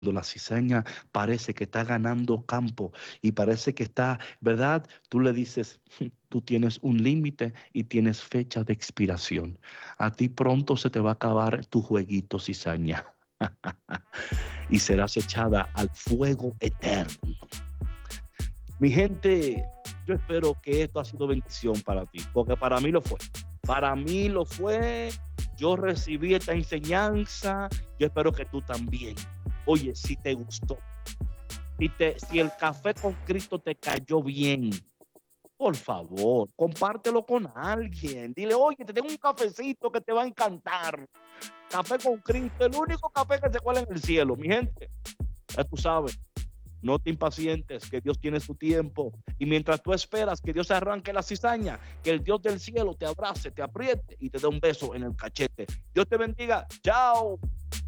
la cizaña parece que está ganando campo y parece que está, ¿verdad? Tú le dices, tú tienes un límite y tienes fecha de expiración. A ti pronto se te va a acabar tu jueguito, cizaña, y serás echada al fuego eterno. Mi gente, yo espero que esto ha sido bendición para ti, porque para mí lo fue. Para mí lo fue. Yo recibí esta enseñanza. Yo espero que tú también. Oye, si te gustó, si el café con Cristo te cayó bien, por favor, compártelo con alguien. Dile, oye, te tengo un cafecito que te va a encantar. Café con Cristo, el único café que se cuela en el cielo, mi gente. Ya tú sabes. No te impacientes, que Dios tiene su tiempo. Y mientras tú esperas que Dios arranque la cizaña, que el Dios del cielo te abrace, te apriete y te dé un beso en el cachete. Dios te bendiga. Chao.